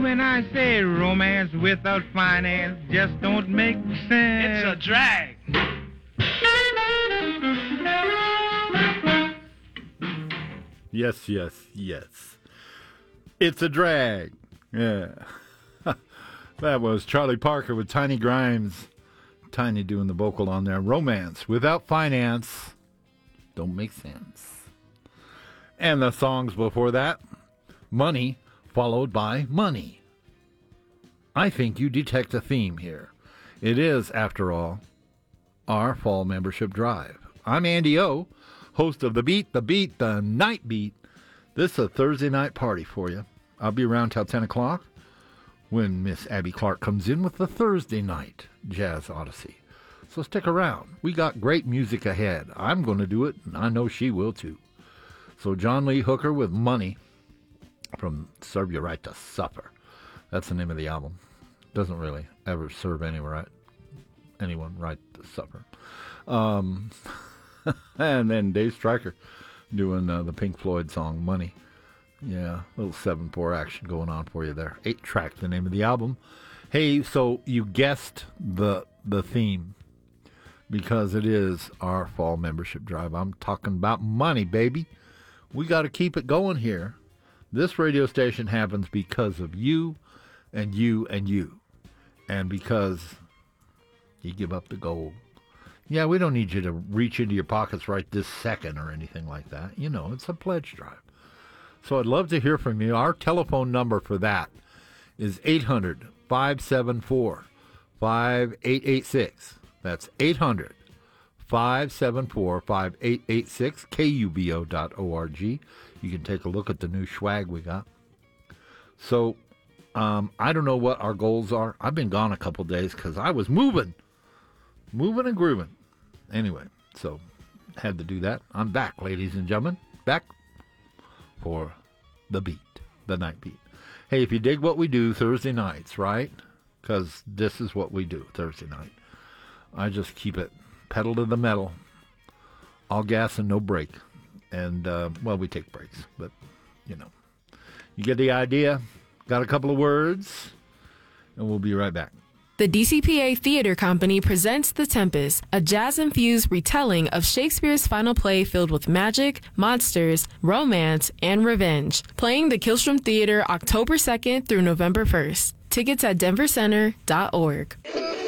When I say romance without finance just don't make sense. It's a drag. Yes, yes, yes. It's a drag. Yeah. That was Charlie Parker with Tiny Grimes. Tiny doing the vocal on there. Romance without finance don't make sense. And the songs before that, Money followed by Money. I think you detect a theme here. It is, after all, our fall membership drive. I'm Andy O, host of The Beat, the Night Beat. This is a Thursday night party for you. I'll be around till 10 o'clock when Miss Abby Clark comes in with the Thursday night Jazz Odyssey. So stick around. We got great music ahead. I'm going to do it, and I know she will too. So John Lee Hooker with Money from Serve You Right to Supper. That's the name of the album. Doesn't really ever serve anyone right to supper. And then Dave Stryker doing the Pink Floyd song Money. Yeah, a little 7/4 action going on for you there. 8-track, the name of the album. Hey, so you guessed the theme because it is our fall membership drive. I'm talking about money, baby. We got to keep it going here. This radio station happens because of you and you and you. And because you give up the gold. Yeah, we don't need you to reach into your pockets right this second or anything like that. You know, it's a pledge drive. So I'd love to hear from you. Our telephone number for that is 800-574-5886. That's 800-574-5886, KUBO.org. You can take a look at the new swag we got. So I don't know what our goals are. I've been gone a couple days because I was moving and grooving. Anyway, so had to do that. I'm back, ladies and gentlemen. Back for the beat, the night beat. Hey, if you dig what we do Thursday nights, right? Because this is what we do Thursday night. I just keep it pedal to the metal, all gas and no brake. And, well, we take breaks, but, you know. You get the idea? Got a couple of words, and we'll be right back. The DCPA Theater Company presents The Tempest, a jazz-infused retelling of Shakespeare's final play filled with magic, monsters, romance, and revenge. Playing the Killstrom Theater October 2nd through November 1st. Tickets at denvercenter.org.